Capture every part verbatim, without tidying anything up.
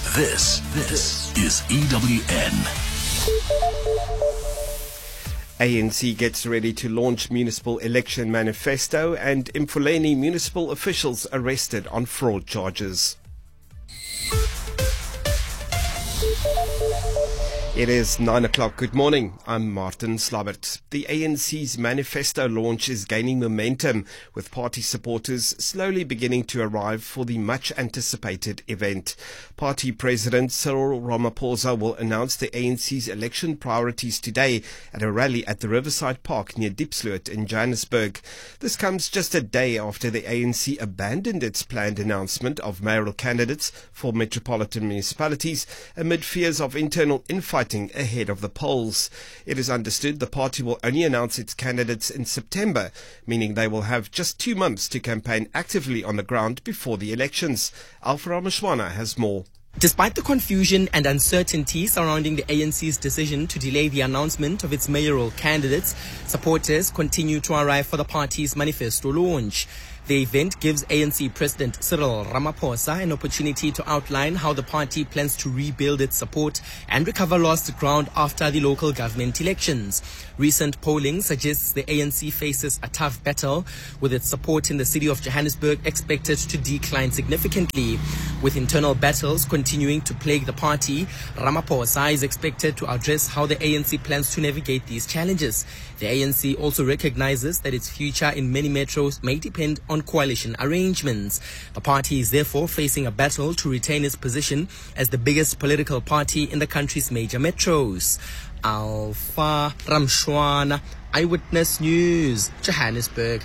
This, this is E W N. A N C gets ready to launch municipal election manifesto, and Mfuleni municipal officials arrested on fraud charges. It is nine o'clock. Good morning. I'm Martin Slabbert. The A N C's manifesto launch is gaining momentum, with party supporters slowly beginning to arrive for the much-anticipated event. Party President Cyril Ramaphosa will announce the A N C's election priorities today at a rally at the Riverside Park near Diepsloot in Johannesburg. This comes just a day after the A N C abandoned its planned announcement of mayoral candidates for metropolitan municipalities amid fears of internal infighting ahead of the polls. It is understood the party will only announce its candidates in September, meaning they will have just two months to campaign actively on the ground before the elections. Alpha Ramashwana has more. Despite the confusion and uncertainty surrounding the A N C's decision to delay the announcement of its mayoral candidates, supporters continue to arrive for the party's manifesto launch. The event gives A N C President Cyril Ramaphosa an opportunity to outline how the party plans to rebuild its support and recover lost ground after the local government elections. Recent polling suggests the A N C faces a tough battle, with its support in the city of Johannesburg expected to decline significantly. With internal battles continuing to plague the party, Ramaphosa is expected to address how the A N C plans to navigate these challenges. The A N C also recognizes that its future in many metros may depend on coalition arrangements. The party is therefore facing a battle to retain its position as the biggest political party in the country's major metros. Alpha Ramshwana, Eyewitness News, Johannesburg.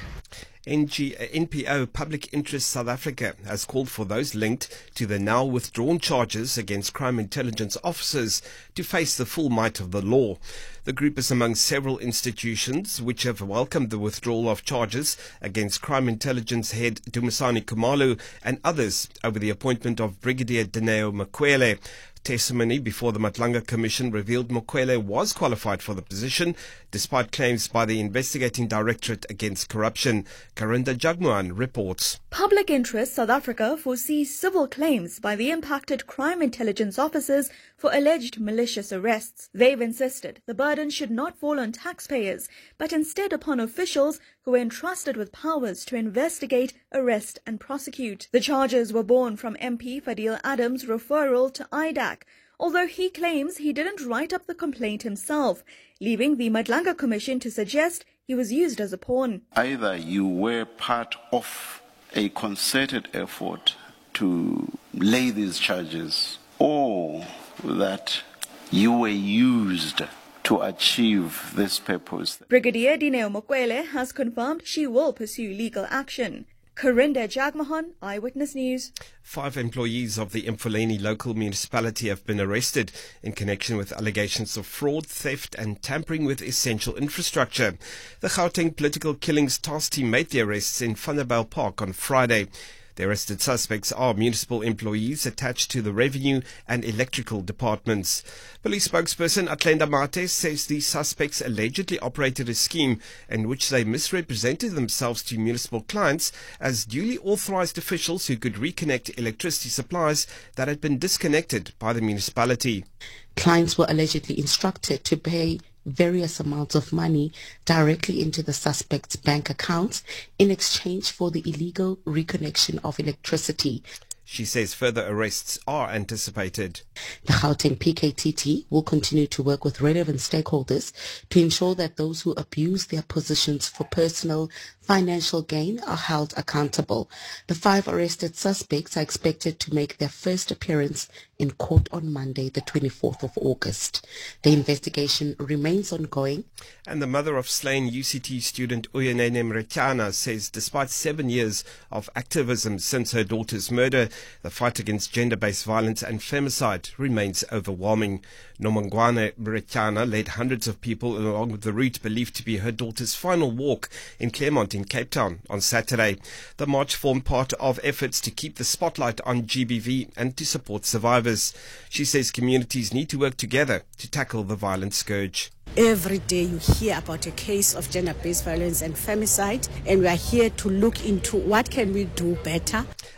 N G, N P O Public Interest South Africa has called for those linked to the now withdrawn charges against crime intelligence officers to face the full might of the law. The group is among several institutions which have welcomed the withdrawal of charges against crime intelligence head Dumisani Khumalo and others over the appointment of Brigadier Dineo Mukwele. Testimony before the Matlanga Commission revealed Mukwele was qualified for the position, despite claims by the Investigating Directorate Against Corruption. Karinda Jagmohan reports. Public Interest South Africa foresees civil claims by the impacted crime intelligence officers for alleged malicious arrests. They've insisted the burden should not fall on taxpayers, but instead upon officials who were entrusted with powers to investigate, arrest and prosecute. The charges were born from M P Fadil Adams' referral to I D A C, although he claims he didn't write up the complaint himself, leaving the Matlanga Commission to suggest he was used as a pawn. Either you were part of a concerted effort to lay these charges, or that you were used to achieve this purpose. Brigadier Dineo Mukwele has confirmed she will pursue legal action. Karinda Jagmohan, Eyewitness News. Five employees of the Mfuleni local municipality have been arrested in connection with allegations of fraud, theft and tampering with essential infrastructure. The Gauteng Political Killings Task Team made the arrests in Vanderbijl Park on Friday. The arrested suspects are municipal employees attached to the revenue and electrical departments. Police spokesperson Atlenda Mate says the suspects allegedly operated a scheme in which they misrepresented themselves to municipal clients as duly authorized officials who could reconnect electricity supplies that had been disconnected by the municipality. Clients were allegedly instructed to pay various amounts of money directly into the suspect's bank accounts in exchange for the illegal reconnection of electricity. She says further arrests are anticipated. The Gauteng P K T T will continue to work with relevant stakeholders to ensure that those who abuse their positions for personal financial gain are held accountable. The five arrested suspects are expected to make their first appearance in court on Monday, the twenty-fourth of August. The investigation remains ongoing. And the mother of slain U C T student Uyenene Mretyana says despite seven years of activism since her daughter's murder, the fight against gender-based violence and femicide remains overwhelming. Nomongwane Mretyana led hundreds of people along with the route believed to be her daughter's final walk in Claremont in Cape Town on Saturday. The march formed part of efforts to keep the spotlight on G B V and to support survivors. She says communities need to work together to tackle the violent scourge. Every day you hear about a case of gender-based violence and femicide, and we are here to look into what can we do better.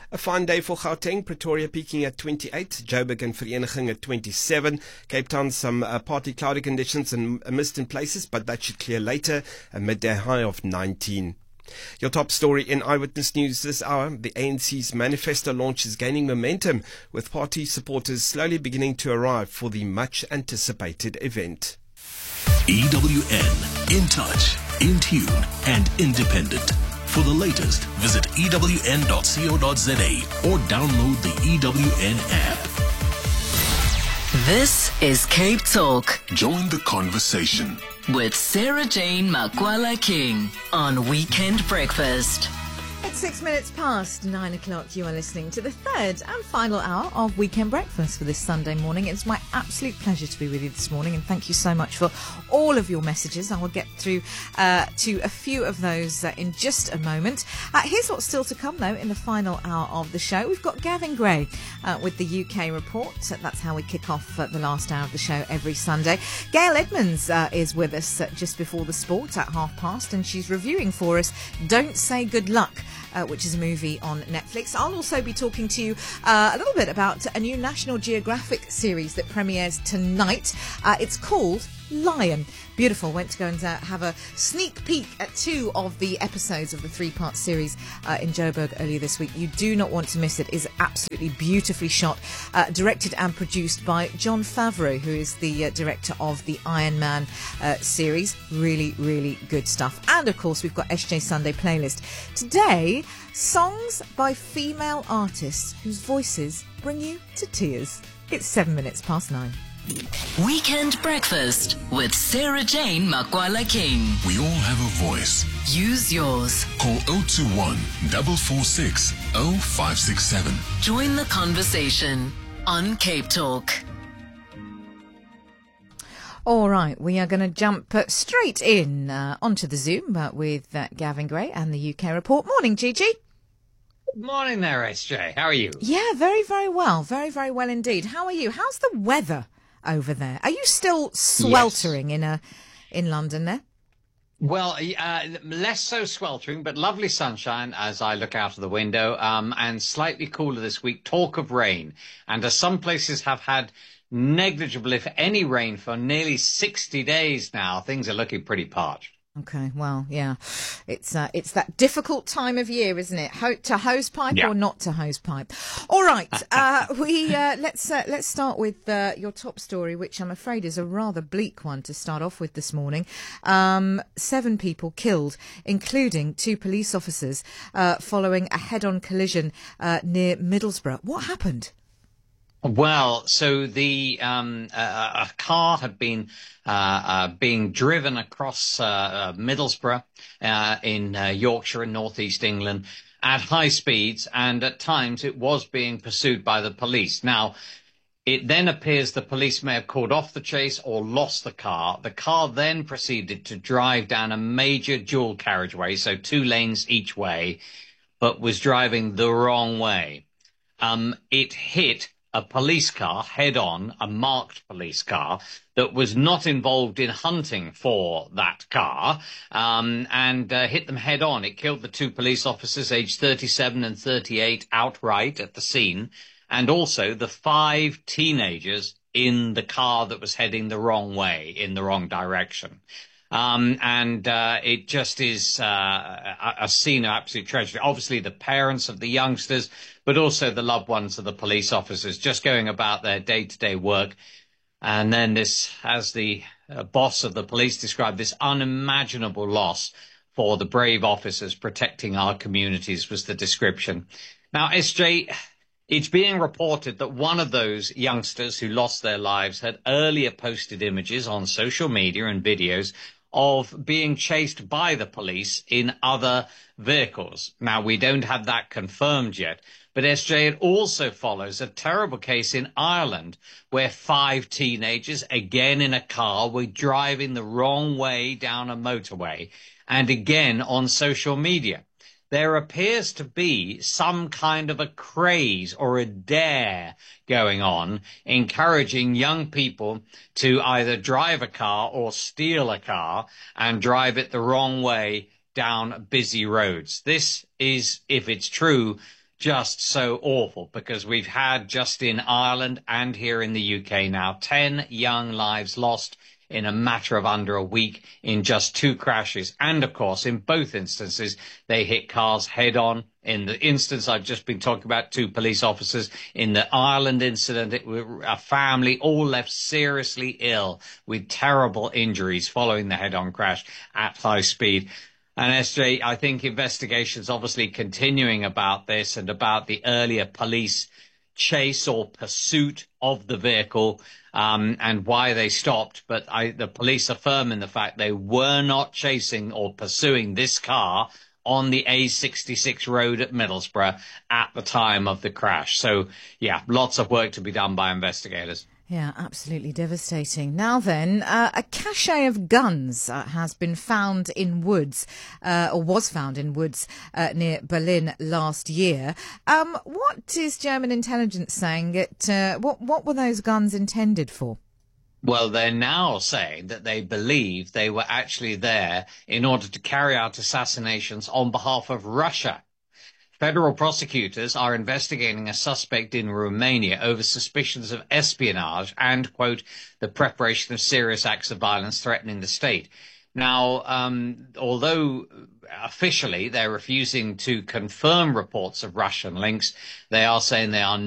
A fine day for Gauteng, Pretoria peaking at twenty-eight, Joburg and Vereniging at twenty-seven, Cape Town some uh, partly cloudy conditions and a mist in places, but that should clear later, a midday high of nineteen. Your top story in Eyewitness News this hour, the A N C's manifesto launch is gaining momentum, with party supporters slowly beginning to arrive for the much-anticipated event. E W N, in touch, in tune and independent. For the latest, visit E W N dot co dot za or download the E W N app. This is Cape Talk Join the conversation with Sarah Jane Makwala King on Weekend Breakfast. It's six minutes past nine o'clock. You are listening to the third and final hour of Weekend Breakfast for this Sunday morning. It's my absolute pleasure to be with you this morning, and thank you so much for all of your messages. I will get through uh, to a few of those uh, in just a moment. Uh, here's what's still to come, though, in the final hour of the show. We've got Gavin Gray uh, with the U K report. That's how we kick off uh, the last hour of the show every Sunday. Gail Edmonds uh, is with us uh, just before the sport at half past, and she's reviewing for us Don't Say Good Luck, Uh, which is a movie on Netflix. I'll also be talking to you uh, a little bit about a new National Geographic series that premieres tonight. Uh, it's called Lion. Beautiful. Went to go and uh, have a sneak peek at two of the episodes of the three-part series uh, in Joburg earlier this week. You do not want to miss it. It is absolutely beautifully shot, uh, directed and produced by Jon Favreau, who is the uh, director of the Iron Man uh, series. Really, really good stuff. And, of course, we've got S J Sunday Playlist. Today, songs by female artists whose voices bring you to tears. It's seven minutes past nine. Weekend Breakfast with Sarah Jane Makwala King. We all have a voice. Use yours. Call zero two one, four four six, zero five six seven. Join the conversation on Cape Talk. All right, we are going to jump uh, straight in uh, onto the Zoom uh, with uh, Gavin Gray and the U K report. Morning, Gigi. Good morning there, S J. How are you? Yeah, very, very well. Very, very well indeed. How are you? How's the weather over there? Are you still sweltering yes. in a in London there? Well, uh, less so sweltering, but lovely sunshine as I look out of the window, um, and slightly cooler this week. Talk of rain. And as some places have had negligible, if any, rain for nearly sixty days now, things are looking pretty parched. Okay, well, yeah, it's uh, it's that difficult time of year, isn't it? Ho- to hose pipe yeah. or not to hose pipe. All right, uh, we uh, let's uh, let's start with uh, your top story, which I'm afraid is a rather bleak one to start off with this morning. Um, seven people killed, including two police officers, uh, following a head-on collision uh, near Middlesbrough. What happened? Well, so the um, uh, a car had been uh, uh, being driven across uh, uh, Middlesbrough uh, in uh, Yorkshire in northeast England at high speeds, and at times it was being pursued by the police. Now, it then appears the police may have called off the chase or lost the car. The car then proceeded to drive down a major dual carriageway, so two lanes each way, but was driving the wrong way. Um, it hit a police car head-on, a marked police car that was not involved in hunting for that car, um, and uh, hit them head-on. It killed the two police officers, aged thirty-seven and thirty-eight, outright at the scene, and also the five teenagers in the car that was heading the wrong way, in the wrong direction. Um, and uh, it just is uh, a, a scene of absolute tragedy. Obviously, the parents of the youngsters, but also the loved ones of the police officers, just going about their day-to-day work. And then this, as the uh, boss of the police described, this unimaginable loss for the brave officers protecting our communities was the description. Now, S J, it's being reported that one of those youngsters who lost their lives had earlier posted images on social media and videos of being chased by the police in other vehicles. Now, we don't have that confirmed yet, but S J, it also follows a terrible case in Ireland where five teenagers, again in a car, were driving the wrong way down a motorway, and again on social media. There appears to be some kind of a craze or a dare going on, encouraging young people to either drive a car or steal a car and drive it the wrong way down busy roads. This is, if it's true, just so awful, because we've had just in Ireland and here in the U K now ten young lives lost in a matter of under a week in just two crashes. And of course, in both instances, they hit cars head on. In the instance I've just been talking about, two police officers. In the Ireland incident, it was a family all left seriously ill with terrible injuries following the head-on crash at high speed. And S J, I think investigations obviously continuing about this and about the earlier police chase or pursuit of the vehicle um, and why they stopped. But I, the police affirm in the fact they were not chasing or pursuing this car on the A sixty-six road at Middlesbrough at the time of the crash. So, yeah, lots of work to be done by investigators. Yeah, absolutely devastating. Now then, uh, a cache of guns uh, has been found in woods, uh, or was found in woods uh, near Berlin last year. Um, what is German intelligence saying? It, uh, what, what were those guns intended for? Well, they're now saying that they believe they were actually there in order to carry out assassinations on behalf of Russia. Federal prosecutors are investigating a suspect in Romania over suspicions of espionage and, quote, the preparation of serious acts of violence threatening the state. Now, um, although officially they're refusing to confirm reports of Russian links, they are saying they are